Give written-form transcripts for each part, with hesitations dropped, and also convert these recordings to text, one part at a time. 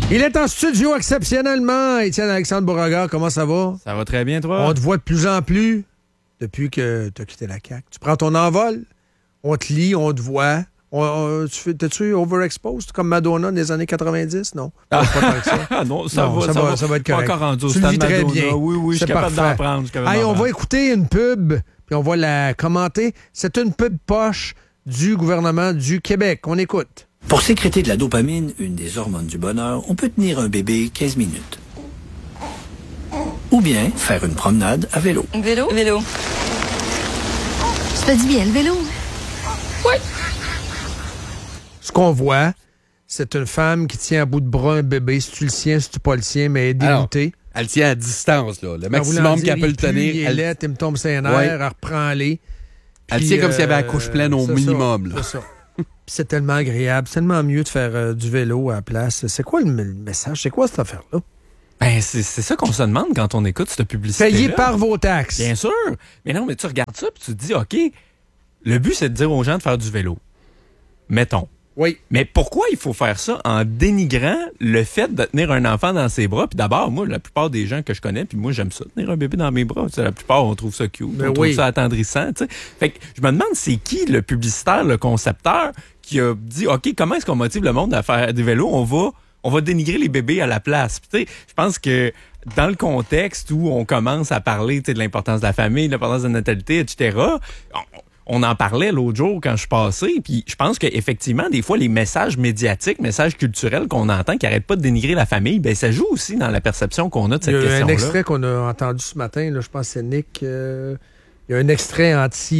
Il est en studio exceptionnellement. Étienne Alexandre Beauregard, comment ça va? Ça va très bien, toi? On te voit de plus en plus depuis que tu as quitté la CAQ. Tu prends ton envol, on te lit, on te voit. T'es-tu overexposed comme Madonna des années 90? Non. Pas tant que ça. Non, ça va être correct. Pas encore rendu au stade Madonna. Très bien. Oui, je suis capable d'en prendre. On va écouter une pub, puis on va la commenter. C'est une pub poche du gouvernement du Québec. On écoute. Pour sécréter de la dopamine, une des hormones du bonheur, on peut tenir un bébé 15 minutes. Ou bien faire une promenade à vélo. Vélo. Ça fait du bien, le vélo. Oui. Ce qu'on voit, c'est une femme qui tient à bout de bras un bébé. Si tu le tiens, si tu pas le tiens, mais elle est dégoûtée. Elle tient à distance, là. Le maximum qu'elle peut le tenir. Elle me tombe ses nerfs, elle reprend-les. Elle tient comme s'il y avait la couche pleine au minimum. C'est ça. C'est tellement agréable. C'est tellement mieux de faire du vélo à la place. C'est quoi le message? C'est quoi cette affaire-là? Ben, c'est ça qu'on se demande quand on écoute cette publicité. Payé par vos taxes. Bien sûr. Mais non, mais tu regardes ça puis tu te dis, OK, le but, c'est de dire aux gens de faire du vélo. Mettons. Oui. Mais pourquoi il faut faire ça en dénigrant le fait de tenir un enfant dans ses bras? Puis d'abord, moi, la plupart des gens que je connais, puis moi, j'aime ça, tenir un bébé dans mes bras. La plupart, on trouve ça cute, on trouve ça attendrissant. T'sais. Fait que je me demande, c'est qui le publicitaire, le concepteur, qui a dit, OK, comment est-ce qu'on motive le monde à faire du vélo? On va dénigrer les bébés à la place. Puis, je pense que dans le contexte où on commence à parler de l'importance de la famille, de l'importance de la natalité, etc., on en parlait l'autre jour quand je passais, puis je pense qu'effectivement, des fois, les messages médiatiques, messages culturels qu'on entend qui n'arrêtent pas de dénigrer la famille, ben ça joue aussi dans la perception qu'on a de cette question-là. Il y a un extrait qu'on a entendu ce matin, là, je pense que c'est Nick. Il y a un extrait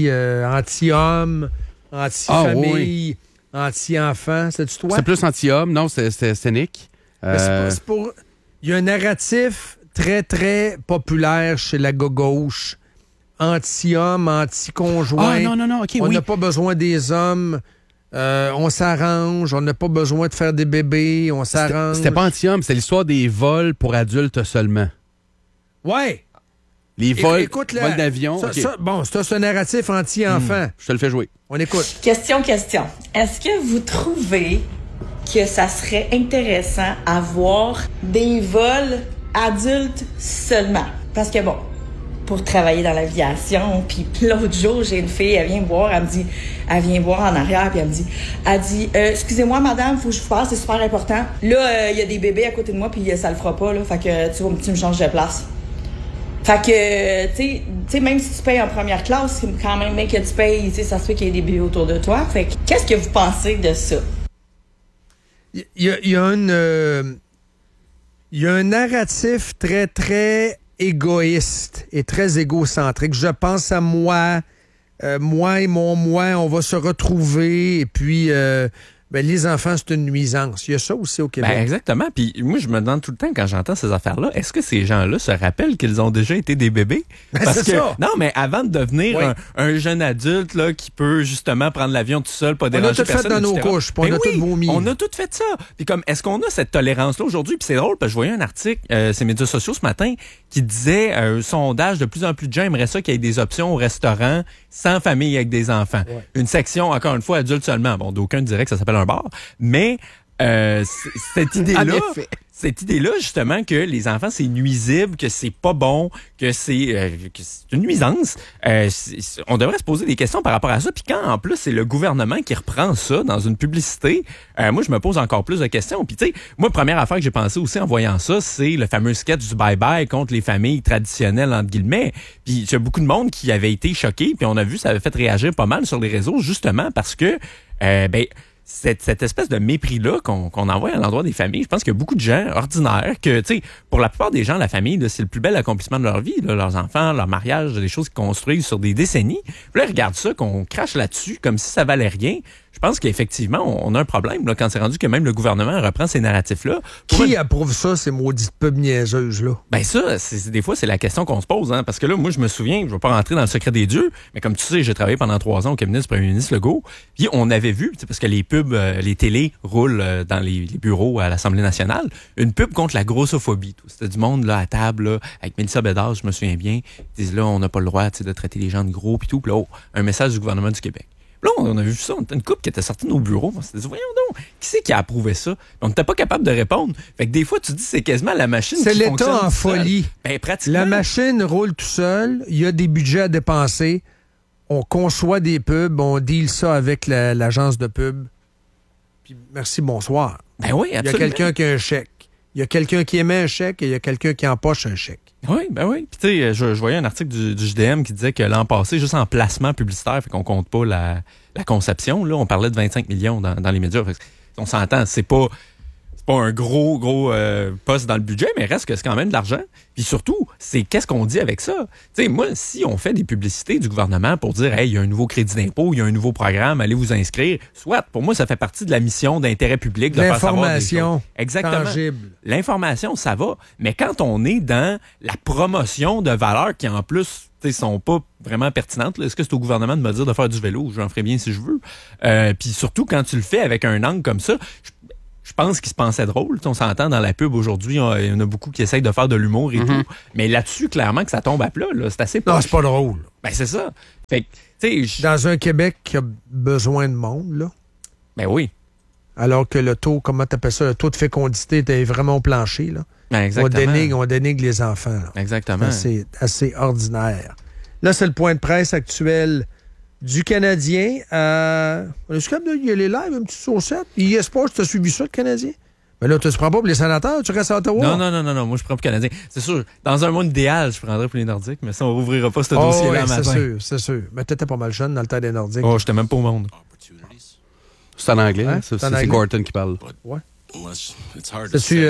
anti-homme, anti-famille, anti-enfant. C'est-tu toi? C'est plus anti-homme. Non, c'est Nick. C'est pour... Il y a un narratif très, très populaire chez la gauche. Anti-homme, anti-conjoint. Ah, non, OK, on n'a pas besoin des hommes. On s'arrange. On n'a pas besoin de faire des bébés. On s'arrange. C'était pas anti-homme, c'est l'histoire des vols pour adultes seulement. Ouais. Les vols, vols d'avion. C'est un narratif anti-enfant. Je te le fais jouer. On écoute. Question. Est-ce que vous trouvez que ça serait intéressant à voir des vols adultes seulement? Parce que pour travailler dans l'aviation, puis l'autre jour, j'ai une fille, elle vient me voir en arrière, puis elle dit, excusez-moi, madame, faut que je vous parle, c'est super important. Là, il y a des bébés à côté de moi, puis ça le fera pas, là, fait que tu me changes de place. Fait que, tu sais, même si tu payes en première classe, c'est quand même bien que tu payes, ça se fait qu'il y ait des bébés autour de toi. Fait que, qu'est-ce que vous pensez de ça? Il y a un narratif très, très égoïste et très égocentrique. Je pense à moi et mon moi, on va se retrouver et puis les enfants, c'est une nuisance. Il y a ça aussi au Québec. Exactement. Puis moi, je me demande tout le temps quand j'entends ces affaires-là, est-ce que ces gens-là se rappellent qu'ils ont déjà été des bébés? Parce que ça. Non, mais avant de devenir un jeune adulte là, qui peut justement prendre l'avion tout seul, pas déranger personne. On a tout fait dans nos couches, puis on a tout vomi. On a tout fait ça. Puis comme, est-ce qu'on a cette tolérance-là aujourd'hui? Puis c'est drôle, parce que je voyais un article, ces médias sociaux ce matin, qui disait un sondage, de plus en plus de gens aimeraient ça qu'il y ait des options au restaurant sans famille avec des enfants. Ouais. Une section, encore une fois, adulte seulement. Bon, d'aucuns diraient que ça s'appelle un bar, mais cette idée-là, justement, que les enfants, c'est nuisible, que c'est pas bon, que c'est une nuisance, on devrait se poser des questions par rapport à ça. Puis quand, en plus, c'est le gouvernement qui reprend ça dans une publicité, moi, je me pose encore plus de questions. Puis, tu sais, moi, première affaire que j'ai pensé aussi en voyant ça, c'est le fameux sketch du bye-bye contre les familles traditionnelles, entre guillemets. Puis, il y a beaucoup de monde qui avait été choqué, puis on a vu, ça avait fait réagir pas mal sur les réseaux, justement, parce que, cette espèce de mépris-là qu'on envoie à l'endroit des familles, je pense qu'il y a beaucoup de gens ordinaires que, tu sais, pour la plupart des gens, la famille, là, c'est le plus bel accomplissement de leur vie, là, leurs enfants, leur mariage, des choses qu'ils construisent sur des décennies. Puis là, ils regardent ça, qu'on crache là-dessus comme si ça valait rien. Je pense qu'effectivement, on a un problème là, quand c'est rendu que même le gouvernement reprend ces narratifs-là. Qui approuve ça, ces maudites pubs niaiseuses-là? Ben ça, des fois, c'est la question qu'on se pose. Hein, parce que là, moi, je me souviens, je ne vais pas rentrer dans le secret des dieux, mais comme tu sais, j'ai travaillé pendant 3 ans au cabinet du premier ministre Legault. Puis on avait vu, parce que les pubs, les télés roulent dans les bureaux à l'Assemblée nationale, une pub contre la grossophobie. C'était du monde là à table, là, avec Mélissa Bédard, je me souviens bien. Ils disent là, on n'a pas le droit de traiter les gens de gros, puis tout. Puis là, un message du gouvernement du Québec. Là, on a vu ça, on était une couple qui était sortie de nos bureaux. On s'est dit, voyons donc, qui c'est qui a approuvé ça? On n'était pas capable de répondre. Fait que des fois, tu dis, c'est quasiment la machine c'est qui fonctionne l'État en tout seul. folie. Ben, pratiquement. La machine roule tout seul, il y a des budgets à dépenser, on conçoit des pubs, on deal ça avec l'agence de pub. Puis merci, bonsoir. Ben oui, Il y a absolument. quelqu'un qui a un chèque. Il y a quelqu'un qui émet un chèque et il y a quelqu'un qui empoche un chèque. Oui, ben oui. Puis tu sais, je voyais un article du JDM qui disait que l'an passé, juste en placement publicitaire, fait qu'on compte pas la conception, là, on parlait de 25 millions dans les médias. Fait que, on s'entend, c'est pas un gros poste dans le budget, mais reste que c'est quand même de l'argent. Puis surtout, c'est qu'est-ce qu'on dit avec ça? Tu sais, moi, si on fait des publicités du gouvernement pour dire, hey, il y a un nouveau crédit d'impôt, il y a un nouveau programme, allez vous inscrire, soit, pour moi, ça fait partie de la mission d'intérêt public de faire savoir des choses. L'information Exactement. tangible. L'information, ça va. Mais quand on est dans la promotion de valeurs qui, en plus, sont pas vraiment pertinentes, là, est-ce que c'est au gouvernement de me dire de faire du vélo? J'en ferais bien si je veux. Puis surtout, quand tu le fais avec un angle comme ça, je pense qu'il se pensait drôle. On s'entend dans la pub aujourd'hui, il y en a beaucoup qui essayent de faire de l'humour et tout. Mais là-dessus, clairement que ça tombe à plat. Là. C'est assez Non, poche. c'est pas drôle. Ben, c'est ça. Fait que, tu sais, Dans un Québec qui a besoin de monde, là, ben oui. alors que le taux, comment t'appelles ça, le taux de fécondité était vraiment au plancher, là. Ben, exactement. On dénigre les enfants. Là. Exactement. C'est assez ordinaire. Là, c'est le point de presse actuel du Canadien. On est capable de y aller live, une petite saucette. EA Sports, tu as suivi ça, le Canadien? Mais là, tu te prends pas pour les sénateurs, tu restes à Ottawa? Non. Moi, je prends pour le Canadien. C'est sûr. Dans un monde idéal, je prendrais pour les Nordiques, mais ça, on rouvrira pas ce dossier-là oui, matin. c'est sûr. Mais t'étais pas mal jeune dans le temps des Nordiques. Oh, j'étais même pas au monde. C'est en anglais. Hein? Hein? C'est en C'est anglais. Gorton qui parle. C'est-tu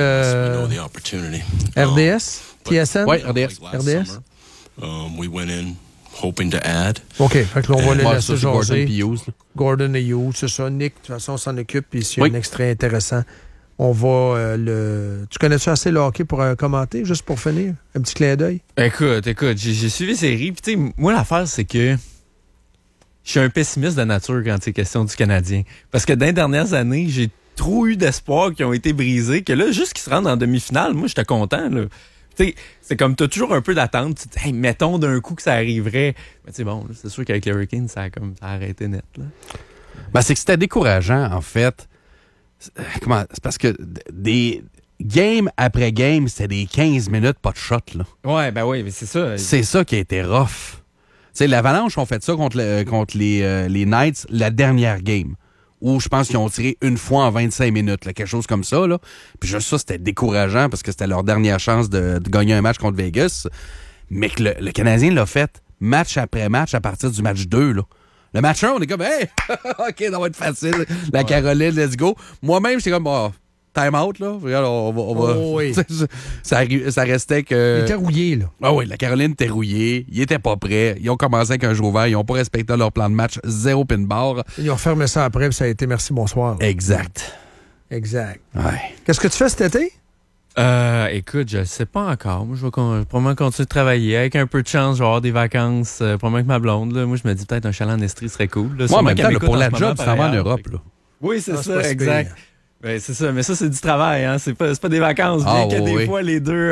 RDS? TSN? Oui, RDS. RDS? We went in hoping to add. OK, fait que là, on va les Ouais, laisser ça, c'est Gordon jaser. puis Hughes, là. Gordon et Hughes, c'est ça. Nick, de toute façon, s'en occupe. Puis s'il y a Oui. un extrait intéressant, on va Tu connais-tu assez le hockey pour commenter, juste pour finir? Un petit clin d'œil? Écoute, j'ai suivi série. Puis, tu sais, moi, l'affaire, c'est que je suis un pessimiste de nature quand c'est question du Canadien. Parce que dans les dernières années, j'ai trop eu d'espoir qui ont été brisés que là, juste qu'ils se rendent en demi-finale, moi, j'étais content, là. Tu sais, c'est comme t'as toujours un peu d'attente. Tu te dis, hey, mettons d'un coup que ça arriverait. Mais tu sais, bon, là, c'est sûr qu'avec les Hurricanes, ça a arrêté net, là. Ben, c'est que c'était décourageant, en fait. C'est parce que des game après game, c'était des 15 minutes, pas de shot, là. Ouais, ben oui, mais c'est ça. C'est ça qui a été rough. Tu sais, l'Avalanche ont fait ça contre les Knights la dernière game, où je pense qu'ils ont tiré une fois en 25 minutes, là, quelque chose comme ça. Là. Puis juste ça, c'était décourageant parce que c'était leur dernière chance de gagner un match contre Vegas. Mais que le Canadien l'a fait match après match à partir du match 2. Là. Le match 1, on est comme, hey, OK, ça va être facile. La Caroline, let's go. Moi-même, j'étais comme, time out, là. Regarde, on va. Oh, oui. ça restait que. Il était rouillé, là. Ah oui, la Caroline était rouillée. Ils étaient pas prêts. Ils ont commencé avec un jeu ouvert. Ils n'ont pas respecté leur plan de match. 0 pin bar. Ils ont fermé ça après, puis ça a été merci, bonsoir. Là. Exact. Exact. Ouais. Qu'est-ce que tu fais cet été? Écoute, je sais pas encore. Moi, je vais probablement continuer de travailler. Avec un peu de chance, je vais avoir des vacances. Probablement avec ma blonde. Là. Moi, je me dis peut-être un chalet en Estrie serait cool. Là. Moi, en Sûrement même qu'elle temps, là, m'écoute pour en la ce job, moment, tu par t'en vas en ailleurs. Europe. Là. Oui, c'est Ah, c'est ça, pas si exact. pire. Ben, c'est ça, mais ça, c'est du travail. Hein. C'est pas des vacances. Bien que des fois, les deux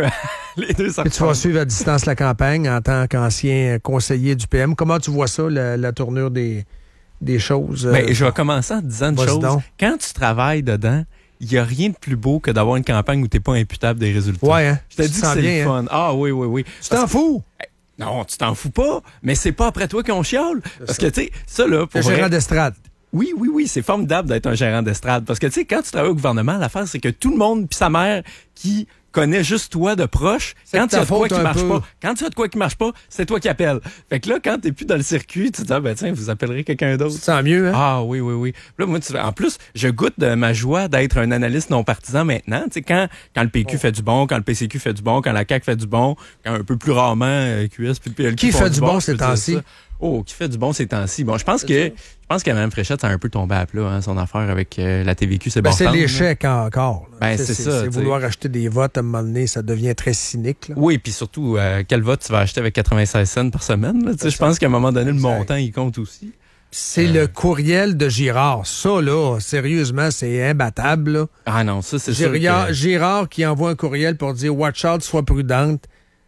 ça Et tu vas suivre à distance la campagne en tant qu'ancien conseiller du PM. Comment tu vois ça, la tournure des choses? Ben, je vais commencer en te disant une vas-y chose. donc. Quand tu travailles dedans, il n'y a rien de plus beau que d'avoir une campagne où tu n'es pas imputable des résultats. Ouais, hein? Je te Tu dis te que sens c'est bien, le fun. Ah oui. Tu t'en fous? Non, tu t'en fous pas, mais c'est pas après toi qu'on chiale. Parce que, tu sais, ça, là, pour Le gérant vrai, d'estrade. oui, c'est formidable d'être un gérant d'estrade. Parce que, tu sais, quand tu travailles au gouvernement, l'affaire, c'est que tout le monde puis sa mère qui connaît juste toi de proche, C'est quand de il y a ta de quoi faute qui un marche peu. pas, quand il y a de quoi qui marche pas, c'est toi qui appelles. Fait que là, quand t'es plus dans le circuit, tu te dis, ah, ben tiens, vous appellerez quelqu'un Tu d'autre. te sens mieux, hein? Ah oui. Là, moi, en plus, je goûte de ma joie d'être un analyste non partisan maintenant. Tu sais, quand le PQ fait du bon, quand le PCQ fait du bon, quand la CAQ fait du bon, quand un peu plus rarement QS puis le PLQ Qui font fait du bon je ces peux dire temps-ci? ça. Oh, qui fait du bon ces temps-ci. Bon, je pense que Mme Fréchette, ça a un peu tombé à plat, hein, son affaire avec la TVQ, c'est Ben, c'est Bortone, là. l'échec encore. là. Ben, c'est ça, C'est tu sais. vouloir acheter des votes, à un moment donné, ça devient très cynique. Là. Oui, puis surtout, quel vote tu vas acheter avec 96 cents par semaine? Là, tu sais, je pense qu'à un moment donné, le Exact. montant, il compte aussi. C'est le courriel de Girard. Ça, là, sérieusement, c'est imbattable. Là. Ah non, ça, c'est sûr que... Girard qui envoie un courriel pour dire « Watch out, sois prudente.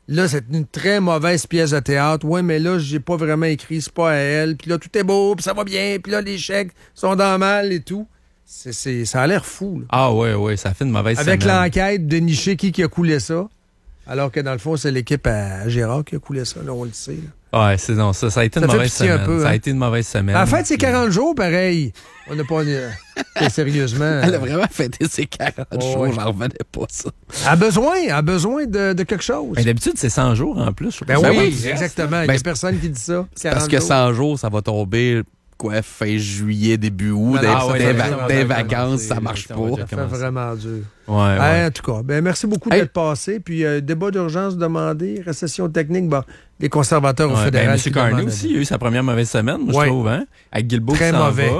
Là, c'est une très mauvaise pièce de théâtre. Ouais, mais là, j'ai pas vraiment écrit, c'est pas à elle. Puis là, tout est beau, puis ça va bien. Puis là, les chèques sont dans le mal et tout. Ça a l'air fou, là. Ah ouais, ça fait une mauvaise Avec semaine. l'enquête de nicher qui a coulé ça. Alors que dans le fond, c'est l'équipe à Gérard qui a coulé ça, là, on le sait. Là. Ouais, c'est non, ça a été une Ça fait mauvaise pitié semaine. un peu, Ça hein. a été une mauvaise semaine. En fait, c'est 40 jours, pareil. On n'a pas... sérieusement... Elle a vraiment fêté ses 40 jours, ouais. j'en revenais pas ça. Elle a besoin de quelque chose. Mais d'habitude, c'est 100 jours en plus. Je Ben trouve. oui, Ça va. exactement. Il n'y a personne qui dit ça. C'est parce que 100 jours, ça va tomber fin juillet, début août, des vacances, ça marche pas. Ça fait vraiment dur. Ouais. En tout cas, merci beaucoup d'être passé. Puis, débat d'urgence demandé, récession technique, les conservateurs au fédéral. M. Carney aussi, il a eu sa première mauvaise semaine, moi, je trouve. Hein? Avec Guilbeault qui s'en mauvais.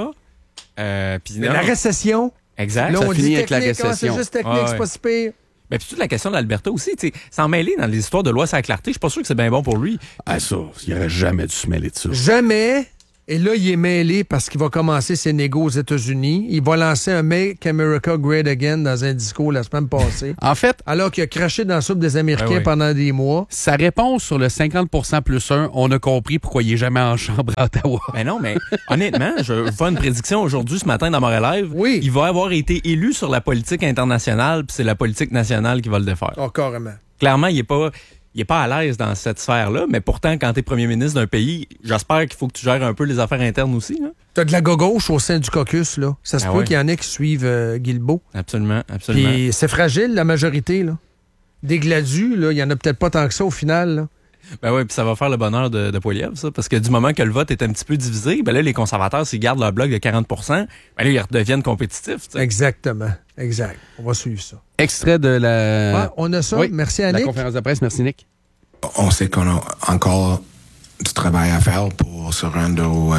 va. Puis la récession. Exact. Là, Ça on finit dit avec la technique, récession. c'est juste technique, c'est pas si pire. Ben, puis toute la question de l'Alberta aussi, tu sais, s'en mêler dans les histoires de loi sur la clarté, je suis pas sûr que c'est bien bon pour lui. Ah, ça, il aurait jamais dû se mêler de ça. Jamais. Et là, il est mêlé parce qu'il va commencer ses négos aux États-Unis. Il va lancer un Make America Great Again dans un discours la semaine passée. En fait, Alors qu'il a craché dans la soupe des Américains pendant des mois. sa réponse sur le 50% plus 1, on a compris pourquoi il est jamais en chambre à Ottawa. Ben non, mais honnêtement, je vois une prédiction aujourd'hui, ce matin, dans Montréal Live. Oui. Il va avoir été élu sur la politique internationale, puis c'est la politique nationale qui va le défaire. Oh, carrément. Clairement, il est pas à l'aise dans cette sphère-là, mais pourtant, quand tu es premier ministre d'un pays, j'espère qu'il faut que tu gères un peu les affaires internes aussi. Là. T'as de la gauche au sein du caucus, là. Ça se peut ouais. qu'il y en ait qui suivent Guilbeault. Absolument. Puis c'est fragile, la majorité, là. Des gladus, là, il y en a peut-être pas tant que ça au final, là. Ben oui, puis ça va faire le bonheur de Poilievre, ça, parce que du moment que le vote est un petit peu divisé, ben là, les conservateurs, s'ils gardent leur bloc de 40 ben là, ils redeviennent compétitifs. T'sais. Exactement. Exact. On va suivre ça. Extrait de la... On a ça. Oui, Merci, Annick. la conférence de presse. Merci, Nick. On sait qu'on a encore du travail à faire pour se rendre au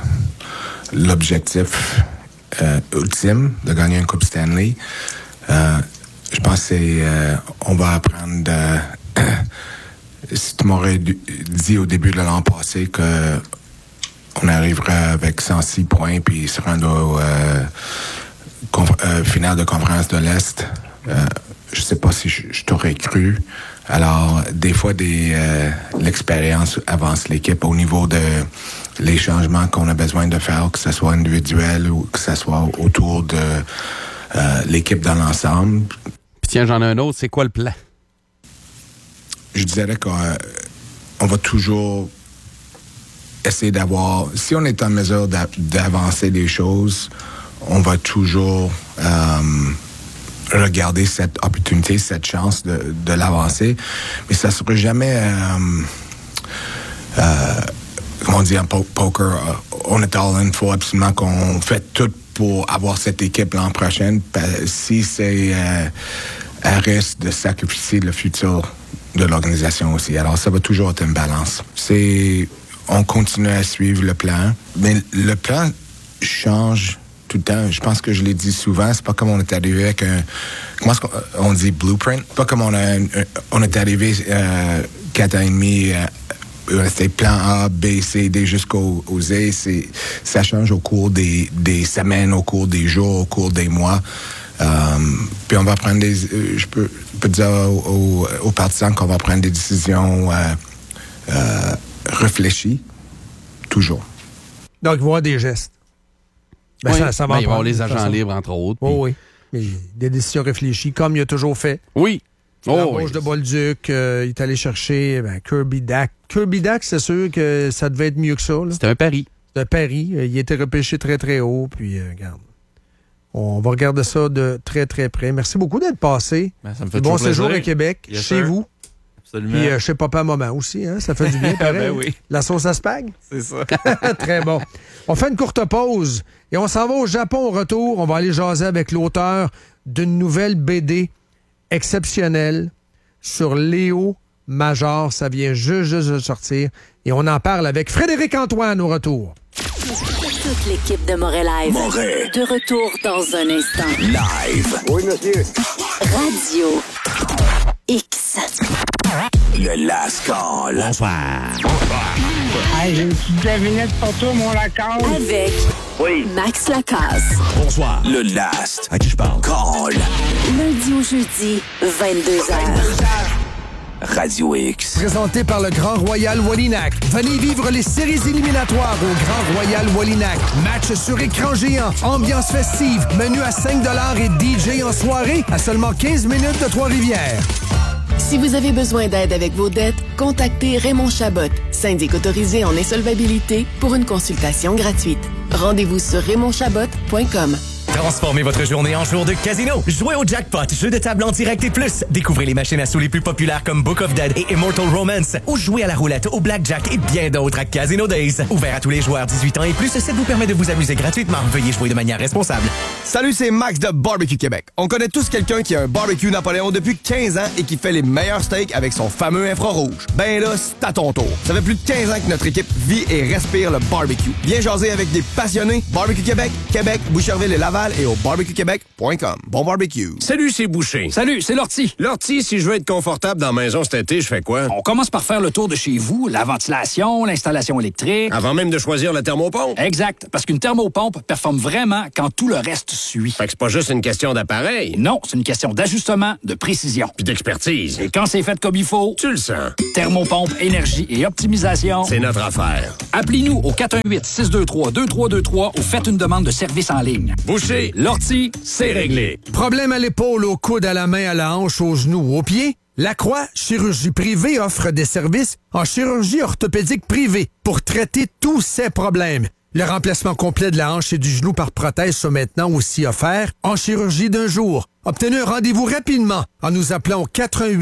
l'objectif ultime de gagner une Coupe Stanley. Je pense que on va apprendre si tu m'aurais dit au début de l'an passé que on arriverait avec 106 points puis se rendre au finale de conférence de l'Est, je sais pas si je t'aurais cru. Alors, des fois, l'expérience avance l'équipe au niveau de les changements qu'on a besoin de faire, que ce soit individuel ou que ce soit autour de l'équipe dans l'ensemble. Puis tiens, j'en ai un autre. C'est quoi le plan? Je dirais qu'on va toujours essayer d'avoir... Si on est en mesure d'avancer les choses, on va toujours... regarder cette opportunité, cette chance de l'avancer. Mais ça ne sera jamais, comment on dit en poker, on est all in, il faut absolument qu'on fait tout pour avoir cette équipe l'an prochain. Si c'est à risque de sacrifier le futur de l'organisation aussi. Alors, ça va toujours être une balance. On continue à suivre le plan, mais le plan change tout le temps. Je pense que je l'ai dit souvent, c'est pas comme on est arrivé avec comment est-ce qu'on dit blueprint? Pas comme on est arrivé 4 ans et demi, c'était plan A, B, C, D jusqu'au Z. Ça change au cours des semaines, au cours des jours, au cours des mois. Puis on va prendre je peux dire aux partisans qu'on va prendre des décisions réfléchies, toujours. Donc, il va y avoir des gestes. Ben, oui, ça va il va y avoir prendre, les de toute agents façon. libres, entre autres. Puis... Oui. Mais des décisions réfléchies, comme il a toujours fait. Oui. L'embauche de Bolduc, il est allé chercher Kirby Dack. Kirby Dack, c'est sûr que ça devait être mieux que ça. C'était un pari. C'est un pari. Il était repêché très, très haut. Puis, regarde. On va regarder ça de très, très près. Merci beaucoup d'être passé. Ben, ça me fait bon toujours séjour plaisir. à Québec, Yes, chez sir. vous. Absolument. Puis chez papa-maman aussi. Hein? Ça fait du bien, pareil. Ben oui. La sauce à spag. C'est ça. Très bon. On fait une courte pause et on s'en va au Japon au retour. On va aller jaser avec l'auteur d'une nouvelle BD exceptionnelle sur Léo Major. Ça vient juste de sortir. Et on en parle avec Frédéric Antoine au retour. Toute l'équipe de Montréal Live. De retour dans un instant. Live. Oui, monsieur. Radio X. Le Last Call. Bonsoir. Hey, j'ai une petite devinette pour toi, mon Lacan. Avec Max Lacasse. Bonsoir. Le Last. À qui je parle? Call. Lundi au jeudi, 22h. Radio X. Présenté par le Grand Royal Wallinac. Venez vivre les séries éliminatoires au Grand Royal Wallinac. Match sur écran géant, ambiance festive, menu à 5$ et DJ en soirée à seulement 15 minutes de Trois-Rivières. Si vous avez besoin d'aide avec vos dettes, contactez Raymond Chabot, syndic autorisé en insolvabilité, pour une consultation gratuite. Rendez-vous sur raymondchabot.com. Transformez votre journée en jour de casino. Jouez au jackpot, jeu de table en direct et plus. Découvrez les machines à sous les plus populaires comme Book of Dead et Immortal Romance. Ou jouez à la roulette, au blackjack et bien d'autres à Casino Days. Ouvert à tous les joueurs 18 ans et plus, ça vous permet de vous amuser gratuitement. Veuillez jouer de manière responsable. Salut, c'est Max de Barbecue Québec. On connaît tous quelqu'un qui a un barbecue Napoléon depuis 15 ans et qui fait les meilleurs steaks avec son fameux infrarouge. Ben là, c'est à ton tour. Ça fait plus de 15 ans que notre équipe vit et respire le barbecue. Viens jaser avec des passionnés. Barbecue Québec, Boucherville et Laval et au barbecuequebec.com. Bon barbecue. Salut, c'est Boucher. Salut, c'est Lortie. Lortie, si je veux être confortable dans la maison cet été, je fais quoi? On commence par faire le tour de chez vous, la ventilation, l'installation électrique. Avant même de choisir la thermopompe? Exact, parce qu'une thermopompe performe vraiment quand tout le reste suit. Fait que c'est pas juste une question d'appareil. Non, c'est une question d'ajustement, de précision. Puis d'expertise. Et quand c'est fait comme il faut... Tu le sens. Thermopompe, énergie et optimisation... C'est notre affaire. Appelez-nous au 418-623-2323 ou faites une demande de service en ligne. Boucher, Lortie, c'est réglé. Problème à l'épaule, au coude, à la main, à la hanche, aux genoux, aux pieds? La Croix Chirurgie Privée offre des services en chirurgie orthopédique privée pour traiter tous ces problèmes. Le remplacement complet de la hanche et du genou par prothèse sont maintenant aussi offerts en chirurgie d'un jour. Obtenez un rendez-vous rapidement en nous appelant au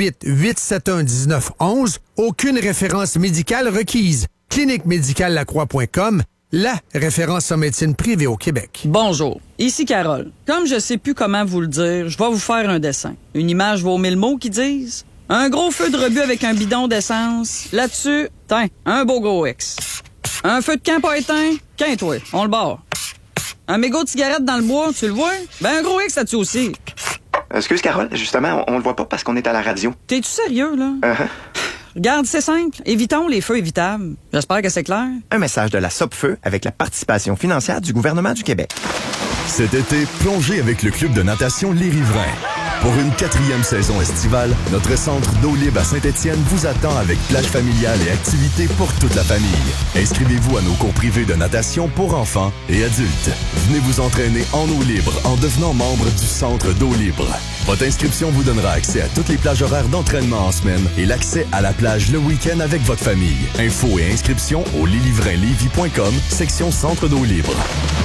418-871-1911. Aucune référence médicale requise. cliniquemédicale-lacroix.com, la référence en médecine privée au Québec. Bonjour, ici Carole. Comme je sais plus comment vous le dire, je vais vous faire un dessin. Une image vaut 1000 mots qui disent un gros feu de rebut avec un bidon d'essence. Là-dessus, tiens, un beau gros X. Un feu de camp pas éteint, qu'un-toi, on le barre. Un mégot de cigarette dans le bois, tu le vois? Ben un gros X là-dessus aussi. Excuse Carole, justement, on le voit pas parce qu'on est à la radio. T'es-tu sérieux, là? Regarde, c'est simple. Évitons les feux évitables. J'espère que c'est clair. Un message de la Sopfeu avec la participation financière du gouvernement du Québec. Cet été, plongez avec le club de natation Les Riverains. Pour une 4e saison estivale, notre centre d'eau libre à Saint-Étienne vous attend avec plage familiale et activités pour toute la famille. Inscrivez-vous à nos cours privés de natation pour enfants et adultes. Venez vous entraîner en eau libre en devenant membre du centre d'eau libre. Votre inscription vous donnera accès à toutes les plages horaires d'entraînement en semaine et l'accès à la plage le week-end avec votre famille. Infos et inscriptions au lesriverainslevy.com, section centre d'eau libre.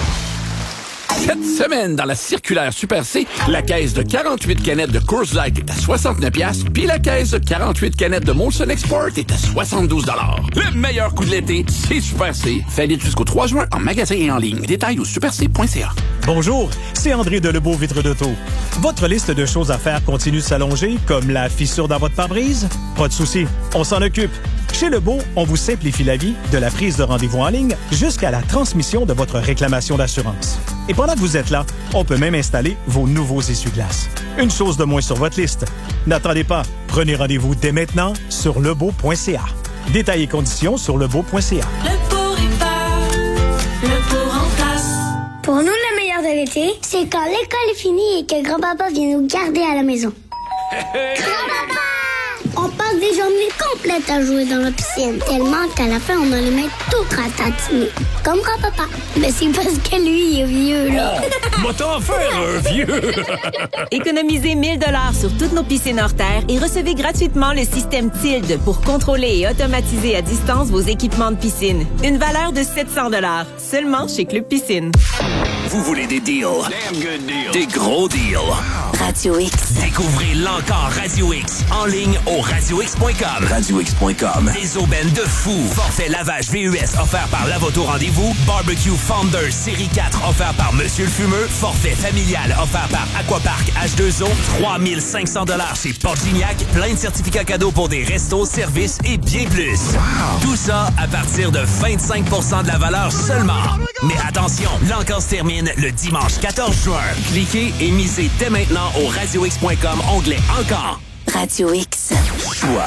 Cette semaine, dans la circulaire Super C, la caisse de 48 canettes de Coors Light est à 69$, puis la caisse de 48 canettes de Molson Export est à 72$. Le meilleur coup de l'été, c'est Super C. Valide jusqu'au 3 juin en magasin et en ligne. Détails au superc.ca. Bonjour, c'est André de Lebeau Vitre d'Auto. Votre liste de choses à faire continue de s'allonger, comme la fissure dans votre pare-brise? Pas de souci, on s'en occupe. Chez Lebeau, on vous simplifie la vie, de la prise de rendez-vous en ligne jusqu'à la transmission de votre réclamation d'assurance. Et pendant que vous êtes là, on peut même installer vos nouveaux essuie-glaces. Une chose de moins sur votre liste. N'attendez pas, prenez rendez-vous dès maintenant sur lebeau.ca. Détails et conditions sur lebeau.ca. Lebeau répare, Lebeau remplace. Pour nous, le meilleur de l'été, c'est quand l'école est finie et que grand-papa vient nous garder à la maison. Grand-papa! On passe des journées complètes à jouer dans la piscine. Tellement qu'à la fin, on a les mains tout ratatinées. Comme grand-papa. Mais c'est parce que lui, il est vieux, là. Oh, m'a t'en faire un vieux! Économisez 1000 $ sur toutes nos piscines hors terre et recevez gratuitement le système Tilde pour contrôler et automatiser à distance vos équipements de piscine. Une valeur de 700 $, seulement chez Club Piscine. Vous voulez des deals? Des gros deals. Radio X. Découvrez l'encore Radio X en ligne au radiox.com. Radiox.com. Des aubaines de fou. Forfait lavage VUS offert par Lavoto Rendez-vous. Barbecue Founders Série 4 offert par Monsieur le Fumeux. Forfait familial offert par Aquapark H2O. 3500 $ chez Port-Gignac. Plein de certificats cadeaux pour des restos, services et bien plus. Wow. Tout ça à partir de 25% de la valeur seulement. Mais attention, l'encore se termine le dimanche 14 juin. Cliquez et misez dès maintenant au radiox.com, onglet Encore. Radio X. Choix